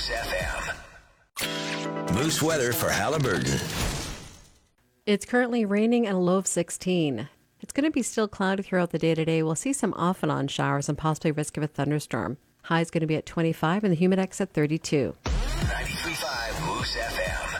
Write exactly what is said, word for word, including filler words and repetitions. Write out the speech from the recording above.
Moose F M. Moose weather for Halliburton. It's currently raining and a low of sixteen. It's going to be still cloudy throughout the day today. We'll see some off and on showers and possibly risk of a thunderstorm. High is going to be at twenty-five and the humidex at thirty-two.